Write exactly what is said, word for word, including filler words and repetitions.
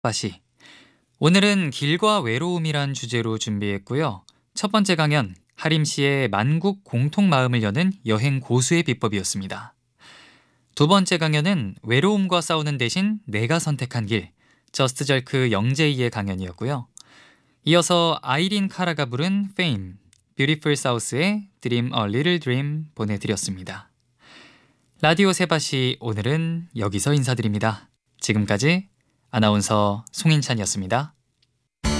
바시. 오늘은 길과 외로움이란 주제로 준비했고요. 첫 번째 강연, 하림 씨의 만국 공통 마음을 여는 여행 고수의 비법이었습니다. 두 번째 강연은 외로움과 싸우는 대신 내가 선택한 길, 저스트 절크 영제이의 강연이었고요. 이어서 아이린 카라가 부른 Fame, Beautiful South의 Dream a Little Dream 보내드렸습니다. 라디오 세바시 오늘은 여기서 인사드립니다. 지금까지 아나운서 송인찬이었습니다.